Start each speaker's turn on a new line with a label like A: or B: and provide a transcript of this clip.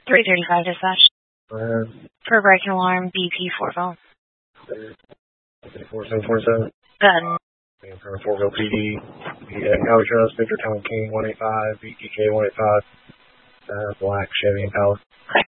A: 335 dispatch. For breaking alarm, BP Fortville.
B: 4747.
A: Go ahead.
B: For Fortville PD. Calvary Trust, Victor Tom King, 185, BTK 185. Black Chevy Impala.
A: Okay.